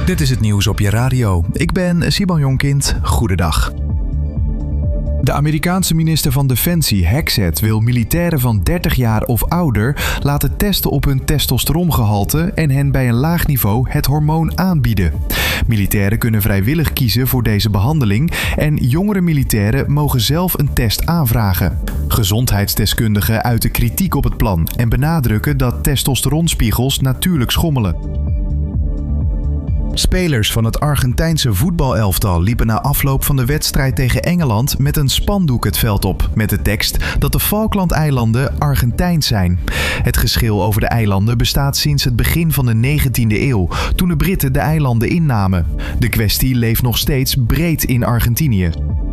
Dit is het nieuws op je radio. Ik ben Simon Jonkind. Goedendag. De Amerikaanse minister van Defensie, Hexet, wil militairen van 30 jaar of ouder laten testen op hun testosterongehalte en hen bij een laag niveau het hormoon aanbieden. Militairen kunnen vrijwillig kiezen voor deze behandeling en jongere militairen mogen zelf een test aanvragen. Gezondheidsdeskundigen uiten kritiek op het plan en benadrukken dat testosteronspiegels natuurlijk schommelen. Spelers van het Argentijnse voetbalelftal liepen na afloop van de wedstrijd tegen Engeland met een spandoek het veld op, met de tekst dat de Falklandeilanden Argentijns zijn. Het geschil over de eilanden bestaat sinds het begin van de 19e eeuw, toen de Britten de eilanden innamen. De kwestie leeft nog steeds breed in Argentinië.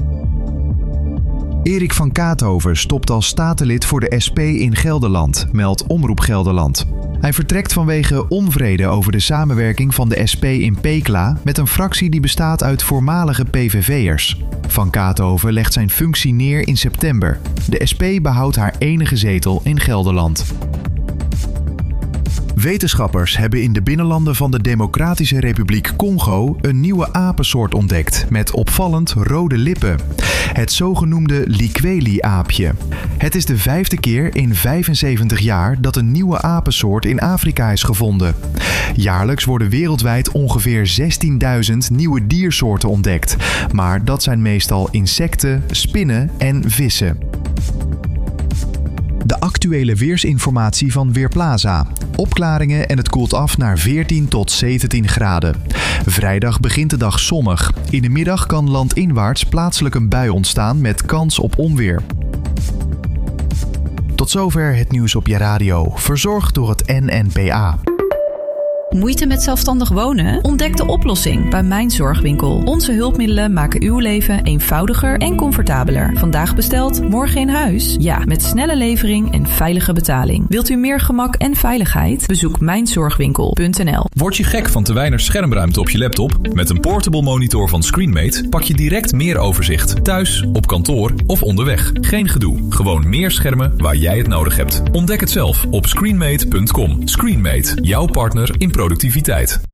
Erik van Kaathoven stopt als statenlid voor de SP in Gelderland, meldt Omroep Gelderland. Hij vertrekt vanwege onvrede over de samenwerking van de SP in Pekela met een fractie die bestaat uit voormalige PVV'ers. Van Kaathoven legt zijn functie neer in september. De SP behoudt haar enige zetel in Gelderland. Wetenschappers hebben in de binnenlanden van de Democratische Republiek Congo een nieuwe apensoort ontdekt met opvallend rode lippen. Het zogenoemde Likweli-aapje. Het is de 5e keer in 75 jaar dat een nieuwe apensoort in Afrika is gevonden. Jaarlijks worden wereldwijd ongeveer 16.000 nieuwe diersoorten ontdekt. Maar dat zijn meestal insecten, spinnen en vissen. De actuele weersinformatie van Weerplaza. Opklaringen en het koelt af naar 14 tot 17 graden. Vrijdag begint de dag zonnig. In de middag kan landinwaarts plaatselijk een bui ontstaan met kans op onweer. Tot zover het nieuws op je radio. Verzorgd door het NNPA. Moeite met zelfstandig wonen? Ontdek de oplossing bij Mijn Zorgwinkel. Onze hulpmiddelen maken uw leven eenvoudiger en comfortabeler. Vandaag besteld, morgen in huis? Ja, met snelle levering en veilige betaling. Wilt u meer gemak en veiligheid? Bezoek mijnzorgwinkel.nl. Word je gek van te weinig schermruimte op je laptop? Met een portable monitor van Screenmate pak je direct meer overzicht. Thuis, op kantoor of onderweg. Geen gedoe. Gewoon meer schermen waar jij het nodig hebt. Ontdek het zelf op screenmate.com. Screenmate, jouw partner in productiviteit.